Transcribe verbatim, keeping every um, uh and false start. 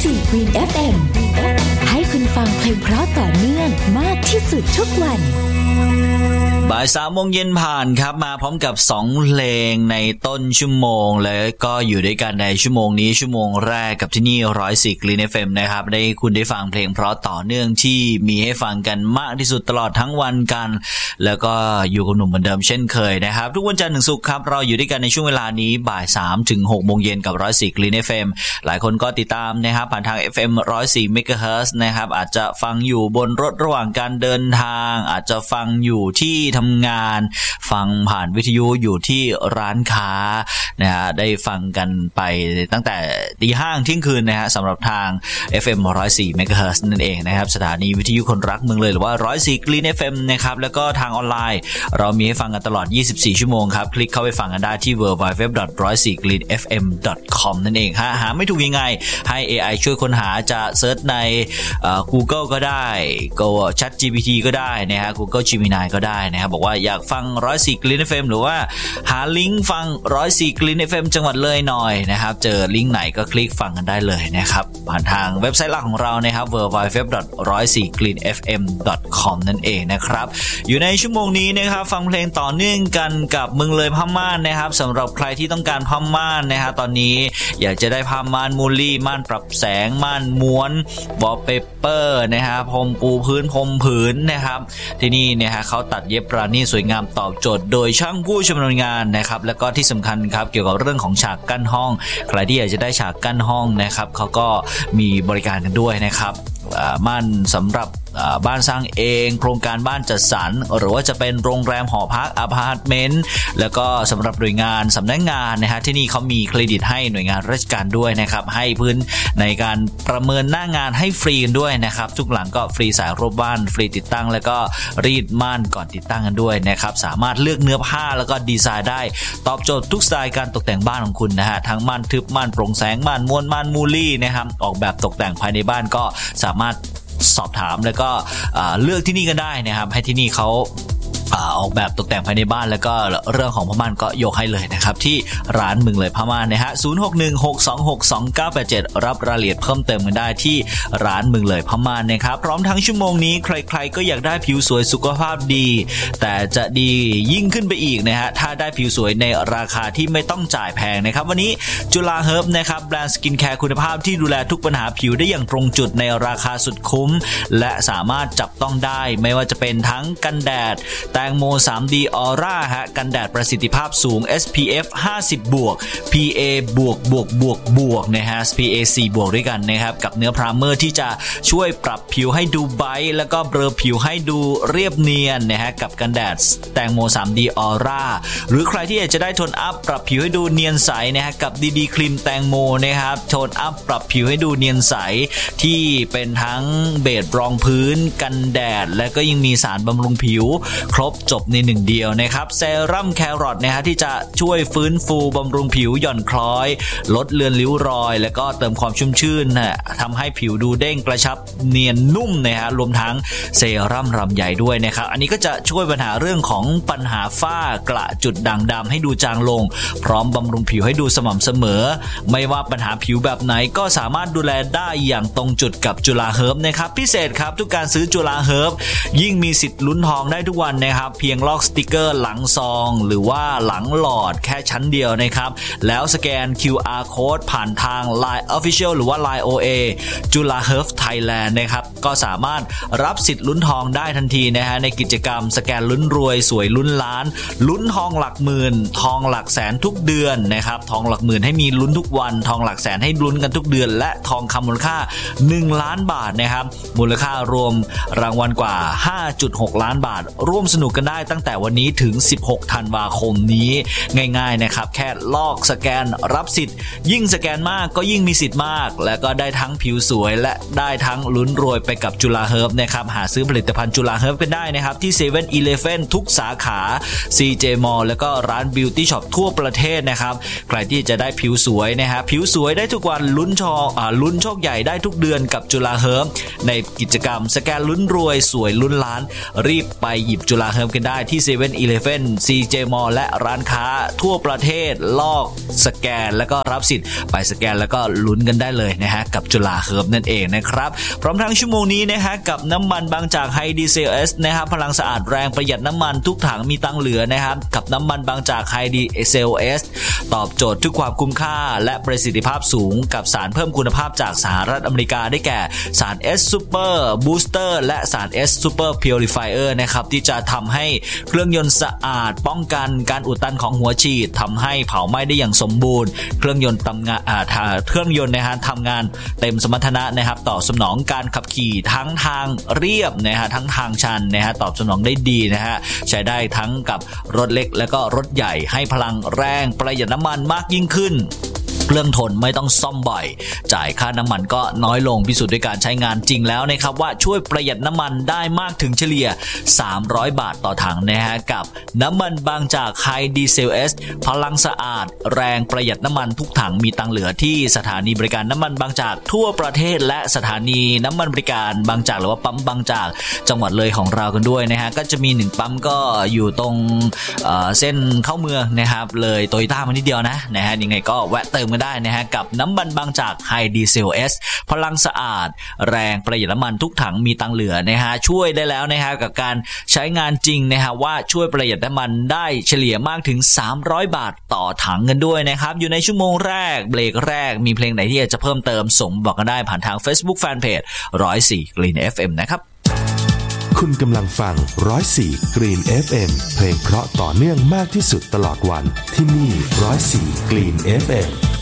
สี่ Green เอฟ เอ็ม ให้คุณฟังเพลงเพราะต่อเนื่องมากที่สุดทุกวันบ่ายสามโมงเย็นผ่านครับมาพร้อมกับสองเพลงในต้นชั่วโมงแล้วก็อยู่ด้วยกันในชั่วโมงนี้ชั่วโมงแรกกับที่นี่หนึ่งศูนย์สี่ Green เอฟ เอ็ม นะครับได้คุณได้ฟังเพลงเพราะต่อเนื่องที่มีให้ฟังกันมากที่สุดตลอดทั้งวันกันแล้วก็อยู่กับหนุ่มเหมือนเดิมเช่นเคยนะครับทุกวันจันทร์ถึงศุกร์ครับเราอยู่ด้วยกันในช่วงเวลานี้บ่ายสามถึงหกโมงเย็นกับหนึ่งศูนย์สี่ Green เอฟ เอ็ม หลายคนก็ติดตามนะครับผ่านทาง เอฟ เอ็ม หนึ่งศูนย์สี่ เมกะเฮิรตซ์ นะครับอาจจะฟังอยู่บนรถระหว่างการเดินทางอาจจะฟังอยู่ที่ทำงานฟังผ่านวิทยุอยู่ที่ร้านค้านะฮะได้ฟังกันไปตั้งแต่ตีห้าเที่ยงคืนนะฮะสำหรับทาง เอฟ เอ็ม หนึ่งศูนย์สี่ เมกะเฮิรตซ์ นั่นเองนะครับสถานีวิทยุคนรักเมืองเลยหรือว่าหนึ่งศูนย์สี่ Green เอฟ เอ็ม นะครับแล้วก็ทางออนไลน์เรามีให้ฟังกันตลอดยี่สิบสี่ชั่วโมงครับคลิกเข้าไปฟังกันได้ที่ ดับเบิลยู ดับเบิลยู ดับเบิลยู ดอท หนึ่งศูนย์สี่ กรีน เอฟ เอ็ม ดอท คอม นั่นเองฮะหาไม่ถูกยังไงให้ เอ ไอ ช่วยค้นหาจะเซิร์ชในเอ่อ Google ก็ได้ก็ ChatGPT ก็ได้นะฮะ Google Gemini ก็ได้นะครับบอกว่าอยากฟังหนึ่งศูนย์สี่ Green เอฟ เอ็ม หรือว่าหาลิงก์ฟังหนึ่งศูนย์สี่ Green เอฟ เอ็ม จังหวัดเลยหน่อยนะครับเจอลิงก์ไหนก็คลิกฟังกันได้เลยนะครับผ่านทางเว็บไซต์หลักของเรานะครับ ดับเบิลยู ดับเบิลยู ดับเบิลยู ดอท หนึ่งศูนย์สี่ กรีน เอฟ เอ็ม ดอท คอม นั่นเองนะครับอยู่ในชั่วโมงนี้นะครับฟังเพลงต่อเนื่องกันกับเมืองเลยผ้าม่านนะครับสำหรับใครที่ต้องการผ้าม่านนะฮะตอนนี้อยากจะได้ผ้าม่านมูลลี่ม่านปรับแสงม่านม้วนวอลเปเปอร์นะฮะพรมปูพื้นพรมผืนนะครับที่นี่เนี่ยฮะเขาตัดเย็บปราณีตสวยงามตอบโจทย์โดยช่างผู้ชำนาญงานนะครับแล้วก็ที่สำคัญครับเกี่ยวกับเรื่องของฉากกั้นห้องใครที่อยากจะได้ฉากกั้นห้องนะครับเขาก็มีบริการกันด้วยนะครับม่านสำหรับบ้านสร้างเองโครงการบ้านจัดสรรหรือว่าจะเป็นโรงแรมหอพักอพาร์ตเมนต์แล้วก็สำหรับหน่วยงานสำนักงานนะฮะที่นี่เขามีเครดิตให้หน่วยงานราชการด้วยนะครับให้พื้นในการประเมินหน้างานให้ฟรีกันด้วยนะครับทุกหลังก็ฟรีสายรบบ้านฟรีติดตั้งแล้วก็รีดม่านก่อนติดตั้งกันด้วยนะครับสามารถเลือกเนื้อผ้าแล้วก็ดีไซน์ได้ตอบโจทย์ทุกสไตล์การตกแต่งบ้านของคุณนะฮะทั้งม่านทึบม่านโปร่งแสงม่านม้วนม่านมูลี่นะครับออกแบบตกแต่งภายในบ้านก็สามารถสอบถามแล้วก็เลือกที่นี่กันได้นะครับให้ที่นี่เขาออกแบบตกแต่งภายในบ้านแล้วก็เรื่องของผ้าม่านก็ยกให้เลยนะครับที่ร้านเมืองเลยผ้าม่านนะฮะศูนย์ หก หนึ่ง หก สอง หก สอง เก้า แปด เจ็ดรับรายละเอียดเพิ่มเติมกันได้ที่ร้านเมืองเลยผ้าม่านนะครับพร้อมทั้งชั่วโมงนี้ใครๆก็อยากได้ผิวสวยสุขภาพดีแต่จะดียิ่งขึ้นไปอีกนะฮะถ้าได้ผิวสวยในราคาที่ไม่ต้องจ่ายแพงนะครับวันนี้จุฬาเฮิร์บนะครับแบรนด์สกินแคร์คุณภาพที่ดูแลทุกปัญหาผิวได้อย่างตรงจุดในราคาสุดคุ้มและสามารถจับต้องได้ไม่ว่าจะเป็นทั้งกันแดดแตงโม ทรี ดี Aura ฮะกันแดดประสิทธิภาพสูง เอส พี เอฟ ห้าสิบ บวก พี เอ บวกบวกบวกบวกนะฮะ พี เอ สี่ บวกด้วยกันนะครับกับเนื้อพรามเมอร์ที่จะช่วยปรับผิวให้ดูไบรท์แล้วก็เบลอผิวให้ดูเรียบเนียนนะฮะกับกันแดดแตงโม ทรี ดี Aura หรือใครที่อยากจะได้โทนอัพปรับผิวให้ดูเนียนใสนะฮะกับ ดี ดี ครีมแตงโมนะครับโทนอัพปรับผิวให้ดูเนียนใสที่เป็นทั้งเบสรองพื้นกันแดดและก็ยังมีสารบำรุงผิวครบจบในหนึ่งเดียวนะครับเซรั่มแครอทนะฮะที่จะช่วยฟื้นฟูบำรุงผิวหย่อนคล้อยลดเลือนริ้วรอยแล้วก็เติมความชุ่มชื่นนะทำให้ผิวดูเด้งกระชับเนียนนุ่มนะฮะรวมทั้งเซรั่มรำใหญ่ด้วยนะครับอันนี้ก็จะช่วยปัญหาเรื่องของปัญหาฝ้ากระจุดด่างดำให้ดูจางลงพร้อมบำรุงผิวให้ดูสม่ำเสมอไม่ว่าปัญหาผิวแบบไหนก็สามารถดูแลได้อย่างตรงจุดกับจุฬาเฮิร์บนะครับพิเศษครับทุกการซื้อจุฬาเฮิร์บยิ่งมีสิทธิ์ลุ้นทองได้ทุกวันนะครับเพียงลอกสติกเกอร์หลังซองหรือว่าหลังหลอดแค่ชั้นเดียวนะครับแล้วสแกน คิว อาร์ Code ผ่านทาง ไลน์ Official หรือว่า ไลน์ โอ เอ จุฬาเฮิร์บไทยแลนด์นะครับก็สามารถรับสิทธิ์ลุ้นทองได้ทันทีนะฮะในกิจกรรมสแกนลุ้นรวยสวยลุ้นล้านลุ้นทองหลักหมื่นทองหลักแสนทุกเดือนนะครับทองหลักหมื่นให้มีลุ้นทุกวันทองหลักแสนให้ลุ้นกันทุกเดือนและทองคำมูลค่าหนึ่งล้านบาทนะครับมูลค่ารวมรางวัลกว่า ห้าจุดหก ล้านบาทร่วมสนุกกันได้ตั้งแต่วันนี้ถึงสิบหกธันวาคมนี้ง่ายๆนะครับแค่ลอกสแกนรับสิทธิ์ยิ่งสแกนมากก็ยิ่งมีสิทธิ์มากและก็ได้ทั้งผิวสวยและได้ทั้งลุ้นรวยไปไปกับจุฬาเฮิร์บนะครับหาซื้อผลิตภัณฑ์จุฬาเฮิร์บกันได้นะครับที่ เซเว่น อีเลฟเว่น ทุกสาขา ซี เจ Mall แล้วก็ร้าน Beauty Shop ทั่วประเทศนะครับใครที่จะได้ผิวสวยนะฮะผิวสวยได้ทุกวันลุ้นโชคอ่าลุ้นโชคใหญ่ได้ทุกเดือนกับจุฬาเฮิร์บในกิจกรรมสแกนลุ้นรวยสวยลุ้นล้านรีบไปหยิบจุฬาเฮิร์บกันได้ที่ เซเว่น อีเลฟเว่น ซี เจ Mall และร้านค้าทั่วประเทศลอกสแกนแล้วก็รับสิทธิ์ไปสแกนแล้วก็ลุ้นกันได้เลยนะฮะกับจุฬาเฮิร์บนั่นเองนะครับพร้อมทั้งชั่วโมงนี้นะฮะกับน้ำมันบางจากไฮดีเซลเอสนะครับพลังสะอาดแรงประหยัดน้ำมันทุกถังมีตังเหลือนะครับกับน้ำมันบางจากไฮดีเซลเอสตอบโจทย์ทุกความคุ้มค่าและประสิทธิภาพสูงกับสารเพิ่มคุณภาพจากสหรัฐอเมริกาได้แก่สาร S Super Booster และสาร S Super Purifier นะครับที่จะทำให้เครื่องยนต์สะอาดป้องกันการอุดตันของหัวฉีดทำให้เผาไหม้ได้อย่างสมบูรณ์เครื่องยนต์ทำงานเครื่องยนต์นะฮะทำงานเต็มสมรรถนะนะครับตอบสนองการขับขี่ทั้งทางเรียบนะฮะทั้งทางชันนะฮะตอบสนองได้ดีนะฮะใช้ได้ทั้งกับรถเล็กและก็รถใหญ่ให้พลังแรงประหยัดน้ำมันมากยิ่งขึ้นเครื่องทนไม่ต้องซ่อมบ่อยจ่ายค่าน้ำมันก็น้อยลงพิสูจน์ด้วยการใช้งานจริงแล้วนะครับว่าช่วยประหยัดน้ำมันได้มากถึงเฉลี่ยสามร้อยบาทต่อถังนะฮะกับน้ำมันบางจากไฮดีเซลเอสพลังสะอาดแรงประหยัดน้ำมันทุกถังมีตังเหลือที่สถานีบริการน้ำมันบางจากทั่วประเทศและสถานีน้ำมันบริการบางจากหรือว่าปั๊มบางจากจังหวัดเลยของเรากันด้วยนะฮะก็จะมีหนึ่งปั๊มก็อยู่ตรงเอ่อเส้นเข้าเมืองนะครับเลยโตโยต้ามานิดเดียวนะนะฮะยังไงก็แวะเติมได้นะฮะกับน้ำมันบางจากไฮดีเซลเอสพลังสะอาดแรงประหยัดน้ำมันทุกถังมีตังเหลือนะฮะช่วยได้แล้วนะฮะกับการใช้งานจริงนะฮะว่าช่วยประหยัดน้ำมันได้เฉลี่ยมากถึงสามร้อยบาทต่อถังกันด้วยนะครับอยู่ในชั่วโมงแรกเบรกแรกมีเพลงไหนที่อยากจะเพิ่มเติมส่งบอกกันได้ผ่านทาง Facebook Fanpage หนึ่งศูนย์สี่ Green เอฟ เอ็ม นะครับคุณกำลังฟังหนึ่งศูนย์สี่ Green เอฟ เอ็ม เพลงเพราะต่อเนื่องมากที่สุดตลอดวันที่นี่หนึ่งศูนย์สี่ Green เอฟ เอ็ม